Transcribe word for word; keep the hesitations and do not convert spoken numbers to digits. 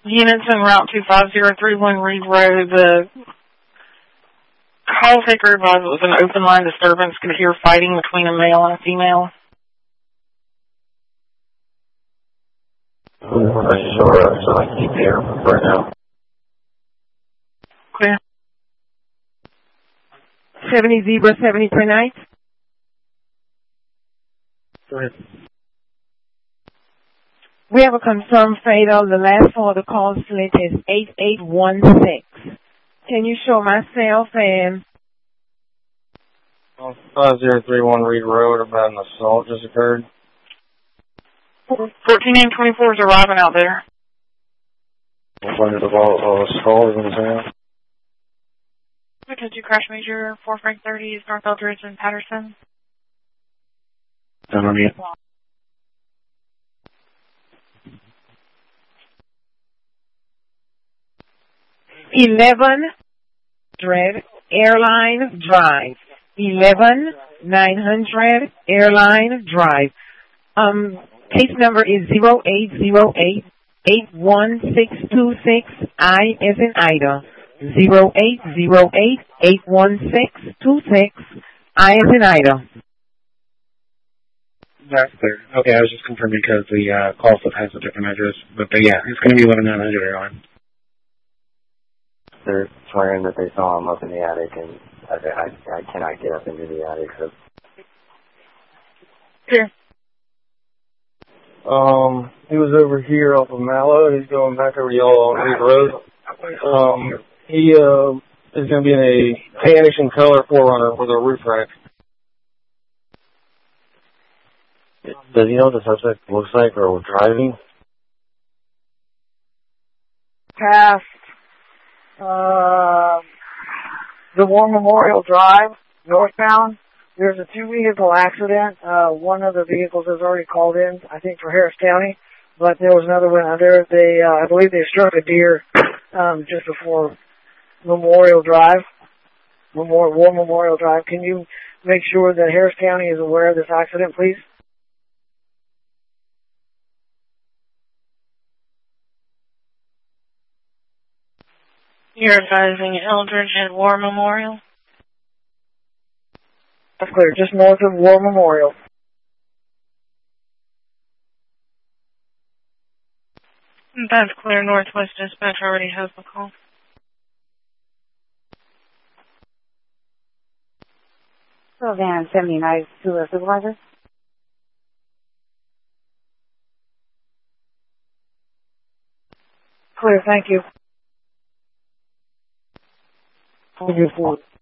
Units en route to five zero three one Reed Road. The call taker advised it was an open line disturbance. Could hear fighting between a male and a female. I'm not sure, so I keep here right now. Clear. seventy zebra seventy per night. Go ahead. We have a confirmed fatal. The last four of the call slate is eight eight one six. Can you show myself and... Oh, five zero three one Reed Road, about an assault just occurred. fourteen and twenty-four is arriving out there. When did the uh, assault is in town? Because you crash major four Frank thirty is North Eldridge and Patterson. Down on you. eleven hundred Airline Drive. eleven nine hundred Airline Drive. Um, case number is zero eight zero eight eight one six two six. I as in Ida. zero eight zero eight eight one six two six. I as in Ida. That's clear. Okay, I was just confirming because the uh, call slip has a different address. But uh, yeah, it's going to be eleven nine hundred Airline. They're swearing that they saw him up in the attic, and I, I, I cannot get up into the attic. So. Here. Um, he was over here off of Mallow, and he's going back over y'all on Reed Road. Um, he uh, is going to be in a tannish and color four runner with a roof rack. Does he know what the suspect looks like or was driving? Past uh, the War Memorial Drive, northbound, there's a two-vehicle accident. Uh, one of the vehicles is already called in, I think, for Harris County, but there was another one out there. They, uh, I believe they struck a deer um, just before Memorial Drive, Memorial, War Memorial Drive. Can you make sure that Harris County is aware of this accident, please? You're advising Eldridge at War Memorial? That's clear, just north of War Memorial. That's clear. Northwest Dispatch already has the call. So van seventy-nine to the supervisor. Clear, thank you. Thank you for